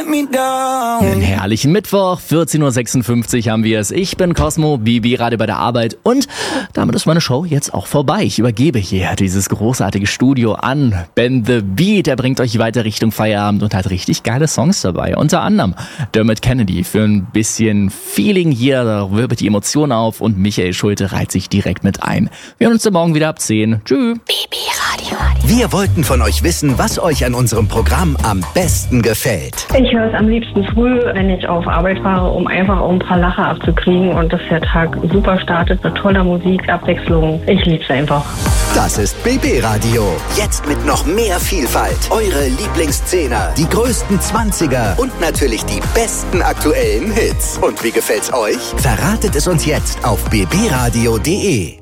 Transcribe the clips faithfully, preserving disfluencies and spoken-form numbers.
let me down. Einen herrlichen Mittwoch, vierzehn Uhr sechsundfünfzig haben wir es. Ich bin Cosmo, B B Radio bei der Arbeit und damit ist meine Show jetzt auch vorbei. Ich übergebe hier dieses großartige Studio an Ben The Beat. Er bringt euch weiter Richtung Feierabend und hat richtig geile Songs dabei. Unter anderem Dermot Kennedy für ein bisschen Feeling hier, da wirbelt die Emotionen auf und Michael Schulte reiht sich direkt mit ein. Wir hören uns dann morgen wieder ab zehn. Tschüss. B B Radio. Wir wollten von euch wissen, was euch an unserem Programm am besten gefällt. Ich höre es am liebsten früh, wenn ich auf Arbeit fahre, um einfach auch ein paar Lacher abzukriegen und dass der Tag super startet mit toller Musik, Abwechslung. Ich liebe es einfach. Das ist B B Radio. Jetzt mit noch mehr Vielfalt. Eure Lieblingszehner, die größten Zwanziger und natürlich die besten aktuellen Hits. Und wie gefällt's euch? Verratet es uns jetzt auf b b radio punkt d e.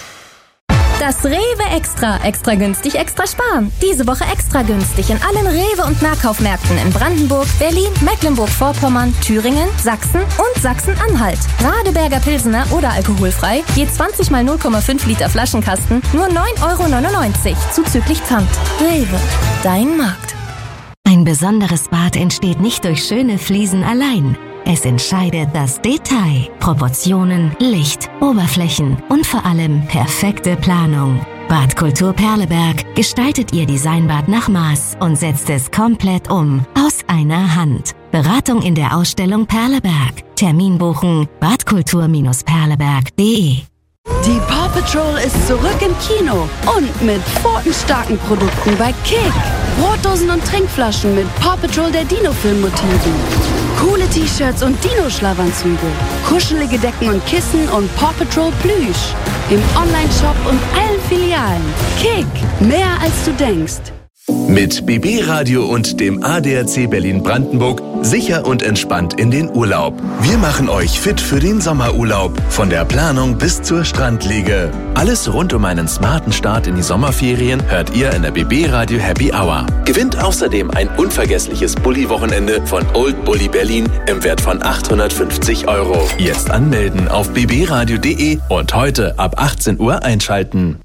Das Rewe Extra. Extra günstig, extra sparen. Diese Woche extra günstig in allen Rewe- und Nahkaufmärkten in Brandenburg, Berlin, Mecklenburg-Vorpommern, Thüringen, Sachsen und Sachsen-Anhalt. Radeberger Pilsener oder alkoholfrei, je zwanzig mal null Komma fünf Liter Flaschenkasten, nur neun Euro neunundneunzig, zuzüglich Pfand. Rewe, dein Markt. Ein besonderes Bad entsteht nicht durch schöne Fliesen allein. Es entscheidet das Detail, Proportionen, Licht, Oberflächen und vor allem perfekte Planung. Badkultur Perleberg gestaltet Ihr Designbad nach Maß und setzt es komplett um, aus einer Hand. Beratung in der Ausstellung Perleberg. Termin buchen badkultur Perleberg punkt d e. Die Paw Patrol ist zurück im Kino und mit pfotenstarken Produkten bei Kick. Brotdosen und Trinkflaschen mit Paw Patrol der Dino-Film-Motiven. Coole T-Shirts und Dino-Schlafanzüge. Kuschelige Decken und Kissen und Paw Patrol Plüsch. Im Online-Shop und allen Filialen. Kick, mehr als du denkst. Mit B B Radio und dem A D A C Berlin-Brandenburg sicher und entspannt in den Urlaub. Wir machen euch fit für den Sommerurlaub. Von der Planung bis zur Strandliege. Alles rund um einen smarten Start in die Sommerferien hört ihr in der B B Radio Happy Hour. Gewinnt außerdem ein unvergessliches Bulli-Wochenende von Old Bulli Berlin im Wert von achthundertfünfzig Euro. Jetzt anmelden auf b b radio punkt d e und heute ab achtzehn Uhr einschalten.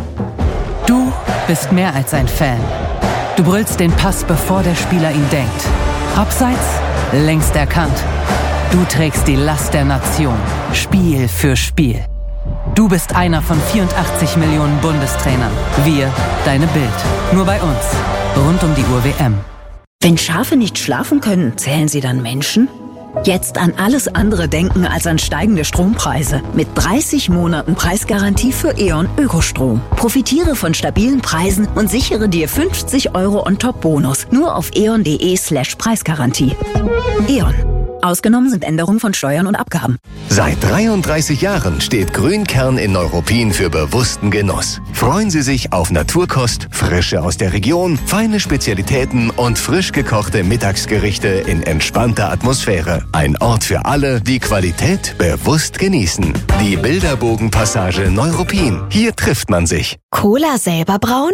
Du bist mehr als ein Fan. Du brüllst den Pass, bevor der Spieler ihn denkt. Abseits, längst erkannt. Du trägst die Last der Nation, Spiel für Spiel. Du bist einer von vierundachtzig Millionen Bundestrainern. Wir, deine Bild. Nur bei uns. Rund um die Uhr W M. Wenn Schafe nicht schlafen können, zählen sie dann Menschen? Jetzt an alles andere denken als an steigende Strompreise. Mit dreißig Monaten Preisgarantie für E.ON Ökostrom. Profitiere von stabilen Preisen und sichere dir fünfzig Euro On-Top-Bonus. Nur auf eon.de slash Preisgarantie. E.ON. Ausgenommen sind Änderungen von Steuern und Abgaben. Seit dreiunddreißig Jahren steht Grünkern in Neuruppin für bewussten Genuss. Freuen Sie sich auf Naturkost, Frische aus der Region, feine Spezialitäten und frisch gekochte Mittagsgerichte in entspannter Atmosphäre. Ein Ort für alle, die Qualität bewusst genießen. Die Bilderbogenpassage Neuruppin. Hier trifft man sich. Cola selber brauen?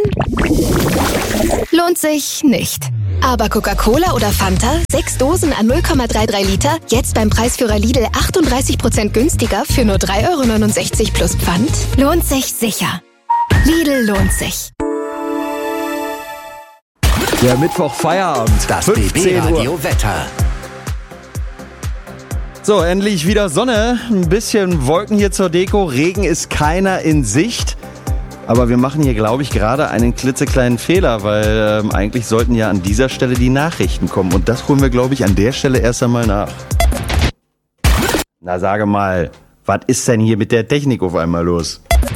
Lohnt sich nicht. Aber Coca-Cola oder Fanta, sechs Dosen an null Komma dreiunddreißig Liter, jetzt beim Preisführer Lidl achtunddreißig Prozent günstiger für nur drei Euro neunundsechzig plus Pfand? Lohnt sich sicher. Lidl lohnt sich. Der Mittwoch Feierabend. Das B B Radio Wetter. So, endlich wieder Sonne. Ein bisschen Wolken hier zur Deko. Regen ist keiner in Sicht. Aber wir machen hier, glaube ich, gerade einen klitzekleinen Fehler, weil ähm, eigentlich sollten ja an dieser Stelle die Nachrichten kommen. Und das holen wir, glaube ich, an der Stelle erst einmal nach. Na, sage mal, was ist denn hier mit der Technik auf einmal los?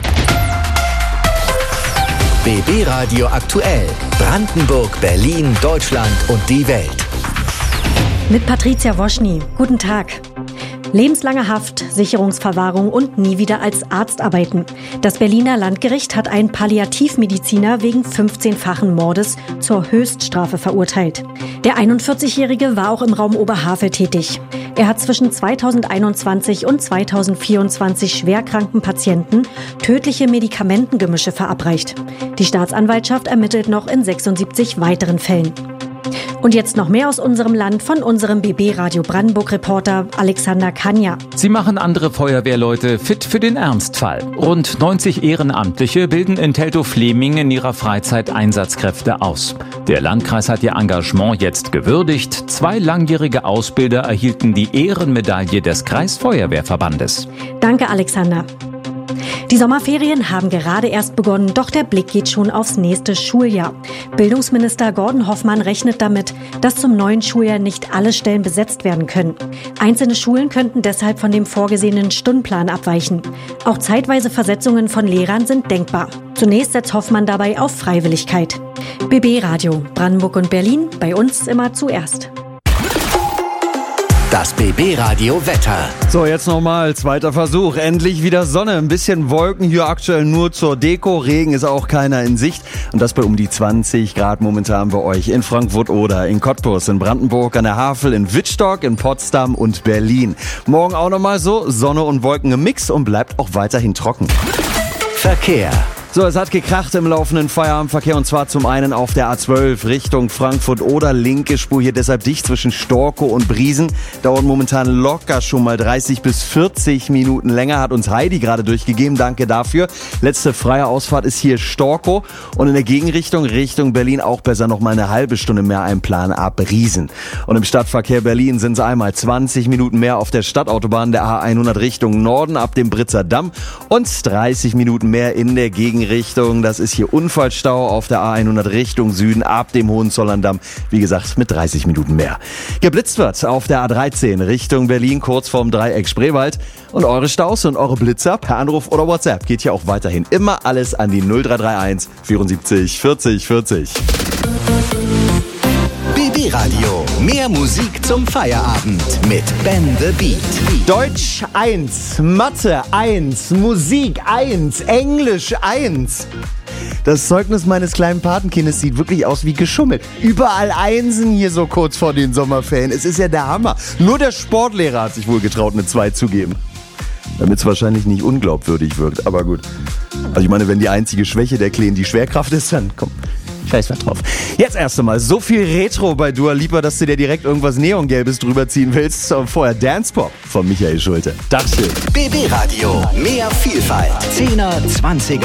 B B Radio aktuell. Brandenburg, Berlin, Deutschland und die Welt. Mit Patricia Woschny. Guten Tag. Lebenslange Haft, Sicherungsverwahrung und nie wieder als Arzt arbeiten. Das Berliner Landgericht hat einen Palliativmediziner wegen fünfzehnfachen Mordes zur Höchststrafe verurteilt. Der einundvierzigjährige war auch im Raum Oberhavel tätig. Er hat zwischen zweitausendeinundzwanzig und zweitausendvierundzwanzig schwerkranken Patienten tödliche Medikamentengemische verabreicht. Die Staatsanwaltschaft ermittelt noch in sechsundsiebzig weiteren Fällen. Und jetzt noch mehr aus unserem Land von unserem B B Radio Brandenburg-Reporter Alexander Kanja. Sie machen andere Feuerwehrleute fit für den Ernstfall. Rund neunzig Ehrenamtliche bilden in Teltow-Fleming in ihrer Freizeit Einsatzkräfte aus. Der Landkreis hat ihr Engagement jetzt gewürdigt. Zwei langjährige Ausbilder erhielten die Ehrenmedaille des Kreisfeuerwehrverbandes. Danke, Alexander. Die Sommerferien haben gerade erst begonnen, doch der Blick geht schon aufs nächste Schuljahr. Bildungsminister Gordon Hoffmann rechnet damit, dass zum neuen Schuljahr nicht alle Stellen besetzt werden können. Einzelne Schulen könnten deshalb von dem vorgesehenen Stundenplan abweichen. Auch zeitweise Versetzungen von Lehrern sind denkbar. Zunächst setzt Hoffmann dabei auf Freiwilligkeit. B B Radio, Brandenburg und Berlin, bei uns immer zuerst. Das B B Radio Wetter. So, jetzt nochmal, zweiter Versuch. Endlich wieder Sonne, ein bisschen Wolken hier aktuell nur zur Deko. Regen ist auch keiner in Sicht. Und das bei um die zwanzig Grad momentan bei euch in Frankfurt oder in Cottbus, in Brandenburg, an der Havel, in Wittstock, in Potsdam und Berlin. Morgen auch nochmal so, Sonne und Wolken im Mix und bleibt auch weiterhin trocken. Verkehr. So, es hat gekracht im laufenden Feierabendverkehr, und zwar zum einen auf der A zwölf Richtung Frankfurt oder linke Spur hier deshalb dicht zwischen Storkow und Briesen. Dauert momentan locker schon mal dreißig bis vierzig Minuten länger, hat uns Heidi gerade durchgegeben, danke dafür. Letzte freie Ausfahrt ist hier Storkow und in der Gegenrichtung Richtung Berlin auch besser noch mal eine halbe Stunde mehr einplanen ab Briesen. Und im Stadtverkehr Berlin sind es einmal zwanzig Minuten mehr auf der Stadtautobahn der A hundert Richtung Norden ab dem Britzer Damm und dreißig Minuten mehr in der Gegenrichtung. Richtung. Das ist hier Unfallstau auf der A hundert Richtung Süden ab dem Hohenzollern-Damm. Wie gesagt, mit dreißig Minuten mehr. Geblitzt wird auf der A dreizehn Richtung Berlin, kurz vorm Dreieck Spreewald. Und eure Staus und eure Blitzer per Anruf oder WhatsApp geht hier auch weiterhin immer alles an die null drei drei eins vierundsiebzig vierzig vierzig. B B Radio. Mehr Musik zum Feierabend mit Ben the Beat. Deutsch eins, Mathe eins, Musik eins, Englisch eins. Das Zeugnis meines kleinen Patenkindes sieht wirklich aus wie geschummelt. Überall Einsen hier so kurz vor den Sommerferien. Es ist ja der Hammer. Nur der Sportlehrer hat sich wohl getraut, eine zwei zu geben. Damit es wahrscheinlich nicht unglaubwürdig wirkt, aber gut. Also ich meine, wenn die einzige Schwäche der Kleinen die Schwerkraft ist, dann komm. Scheiß was drauf. Jetzt erst einmal so viel Retro bei Dua Lipa, dass du dir direkt irgendwas Neongelbes drüber ziehen willst. Und vorher Dancepop von Michael Schulte. Dankeschön. B B Radio. Mehr Vielfalt. Zehner, Zwanziger